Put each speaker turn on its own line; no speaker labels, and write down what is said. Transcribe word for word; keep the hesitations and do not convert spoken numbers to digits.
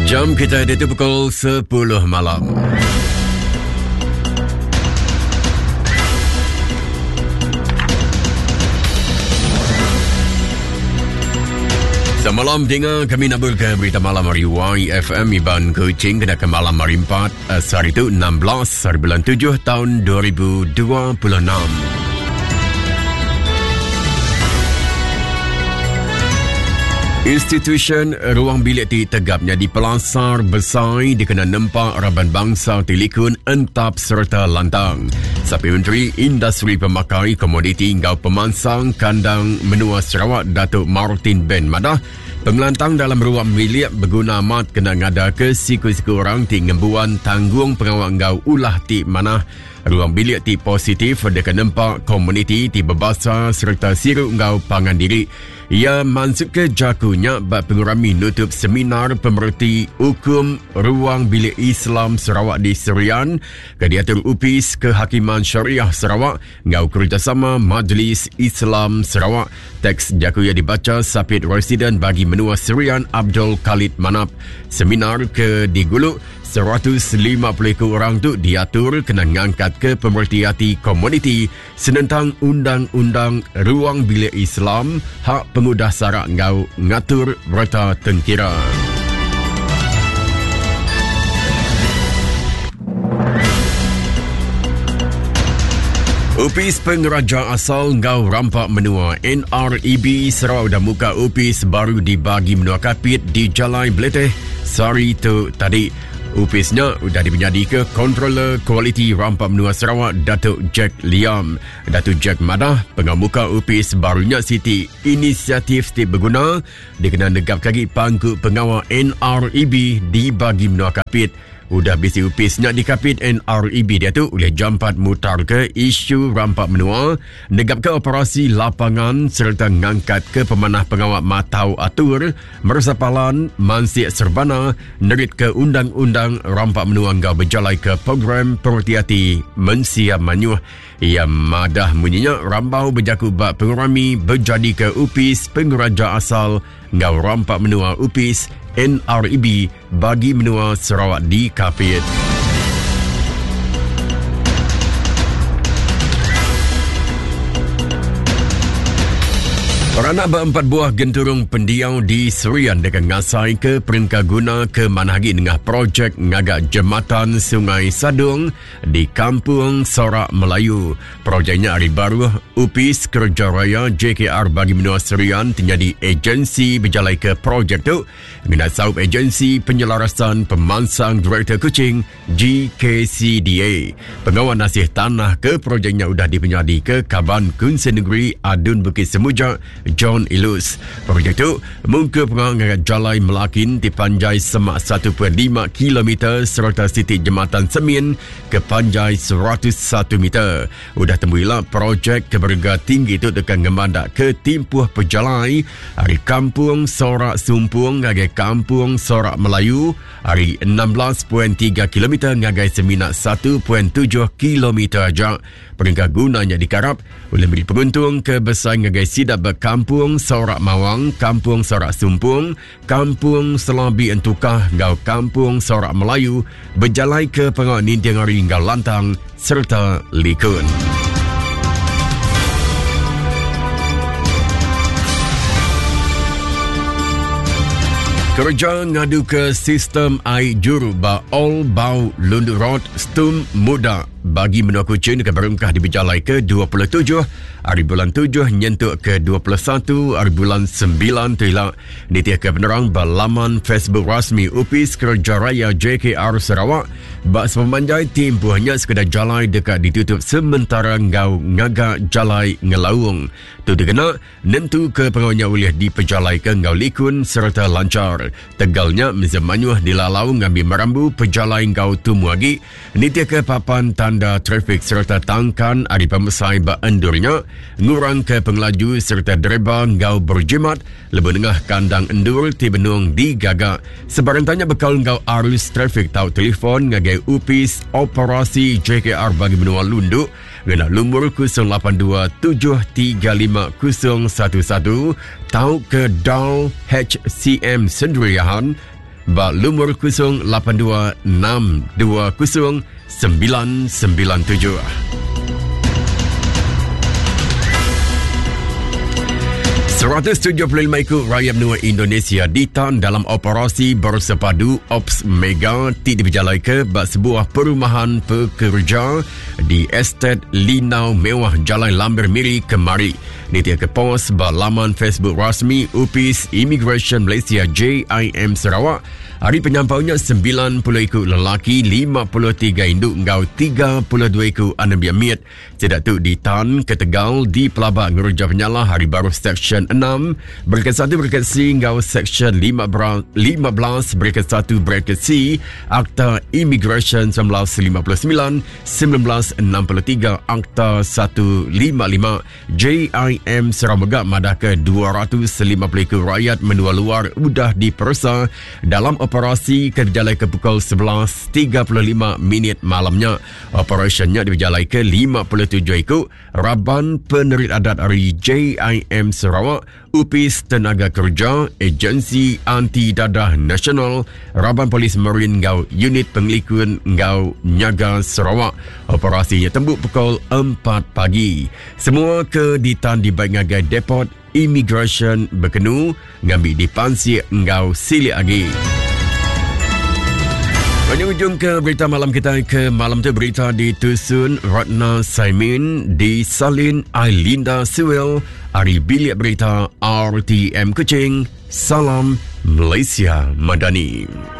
Jam kita itu pukul sepuluh malam. Semalam dengar kami nak berke berita malam hari Y F M Iban Kuching kena ke malam hari empat hari itu enam belas hari bulan tujuh tahun dua ribu dua puluh enam. Institution ruang bilik ti tegapnya di Pelasar Besai dikena nempak Raban Bangsa Tilikun entap serta lantang. Sapi Menteri Industri Pemakai Komoditi Ngau Pemansang Kandang Menua Sarawak Datuk Martin Ben Madah pengelantang dalam ruang bilik berguna amat kena ngada ke siku-siku orang ti ngembuan tanggung pengawal ngau ulah ti manah ruang bilik ti positif dekat nempak komuniti ti berbasa serta siru ngau pangan diri. Ia masuk ke jakunya bak pengurami nutup seminar pemerhati hukum ruang bilik Islam Sarawak di Serian ke diatur U P I S Kehakiman Syariah Sarawak ngau kerjasama Majlis Islam Sarawak. Teks jaku yang dibaca Sapit Residen bagi Menua Serian Abdul Khalid Manap. Seminar ke diguluk seratus lima puluh orang tu diatur kena ngangkat ke pemerhati komuniti senentang undang-undang ruang bilik Islam hak pengudah sarak ngau ngatur berita tengkira. U P I S Pengeraja Asal Ngau Rampak Menua N R E B Sarawak dah muka U P I S baru dibagi Menua Kapit di Jalai Beleteh sehari tu tadi. U P I S-nya sudah dipenyadi ke Controller Kualiti Rampak Menua Sarawak Datuk Jack Liam. Datuk Jack Madah pengamuka U P I S barunya Siti inisiatif setiap berguna dikena negap kaki pangku pengawal N R E B dibagi Menua Kapit. Udah bisi U P I S-nya di Kapit N R E B dia tu oleh jampat mutar ke isu rampak menua, negap ke operasi lapangan serta ngangkat ke pemanah pengawal matau atur, meresapalan, mansik serbana, nerit ke undang-undang rampak menua ngau berjalai ke program perhati-hati mensiap manyuh. Ia madah munyinya rambau berjaku bak pengurami berjadi ke U P I S Pengeraja Asal ngau rampak menua U P I S N R E B bagi Menua Sarawak di Kapit. Peranak berempat buah genturung pendiau di Serian dekat ngasai ke peringkat guna ke manhagi dengan projek ngagak jembatan Sungai Sadung di Kampung Sorak Melayu. Projeknya hari baru U P I S Kerja Raya J K R bagi Menua Serian terjadi agensi berjalai ke projek tu. Minat saup agensi penyelarasan pemansang Direktur Kuching G K C D A. Pengawal nasih tanah ke projeknya sudah dipenyadi ke Kaban Kunsen Negeri Adun Bukit Semujak John Ilus. Projek itu muka pengangkat jalai melakin di panjai semak satu perpuluhan lima kilometer serta titik jembatan Semin ke panjai seratus satu meter. Udah tembuilah projek keberga tinggi itu dekat ngemandak ke timpuh pejalai hari Kampung Sorak Sumpung ngagai Kampung Sorak Melayu hari enam belas perpuluhan tiga kilometer ngagai seminat satu perpuluhan tujuh kilometer ajak. Peringkat gunanya dikarap oleh beri penguntung ke besar ngagai sidap berkampung Sorak Mawang, Kampung Sorak Sumpung, Kampung Selabi Entukah, ngau Kampung Sorak Melayu, berjalai ke pengawal Nintiang Hari ngau Lantang serta Likun. Kerja ngadu ke sistem air juru ba All Bau Lundu Road Stum Muda bagi Menua Kuching ke berungkah di berjalai ke dua puluh tujuh hari bulan tujuh nyentuk ke dua puluh satu hari bulan sembilan tilak. Nitiah ke penerang berlaman Facebook rasmi U P I S Kerja Raya J K R Sarawak bak sememanjai timpuhnya sekadar jalai dekat ditutup sementara ngau ngagak jalai ngelawung. Tu dikena nentu ke pengawalnya boleh diperjalai ke ngau Likun serta lancar. Tegalnya menzemanyuh dilalau ngambil merambu pejalai ngau Tumuagi. Nitiah ke papan tanda trafik serta tangkan hari pemesai bak endurnya ngurang ke pengelaju serta dereba ngau berjimat lebih tengah kandang endur ti benung digagak. Sebarantanya bekal ngau arus trafik tau telefon ngagai U P I S Operasi J K R bagi Menua Lundu ngena lumur kosong lapan dua tujuh tiga lima kosong satu satu tau ke Dal H C M Sendirian ba lumur kosong lapan dua enam dua kosong sembilan sembilan tujuh. seratus tujuh puluh lima ekor rakyat menua Indonesia ditahan dalam operasi bersepadu Ops Mega ti diberjalai ke bak sebuah perumahan pekerja di Estate Linau Mewah Jalan Lambir Miri Kemari. Ini dia ke post bak laman Facebook rasmi U P I S Immigration Malaysia J I M Sarawak. Hari penyampaiannya sembilan puluh ekor lelaki, lima puluh tiga induk ngau tiga puluh dua ekor anak biamit. Tidak tu ditahan ke Tegal di Pelabak Ngeruja Penyala Hari Baru Seksyen enam, bracket satu bracket C ngau Seksyen lima belas bracket satu bracket C Akta Immigration seribu sembilan ratus lima puluh sembilan seribu sembilan ratus enam puluh tiga Akta seratus lima puluh lima. J I M Sarawak Megak madah ke dua ratus lima puluh ekor rakyat menua luar sudah dipersa dalam operasi ke berjalai ke pukul sebelas tiga puluh lima minit malamnya. Operationnya diberjalai ke lima puluh tujuh ekor Raban Penerit Adat Hari J I M Sarawak, U P I S Tenaga Kerja, Agensi Anti Dadah Nasional, Raban Polis Marine ngau Unit Pengelikuan ngau Nyaga Sarawak. Operasinya tembuk pukul empat pagi. Semua ke ditahan di baik ngagai Depot Immigration Berkenu ngambil di Pansir ngau Sili Agi. Penghujung ke berita malam kita ke malam tu berita di Tusun Ratna Saimin, di Salin Ailinda Sewell, Ari Bilik Berita R T M Kuching. Salam Malaysia Madani.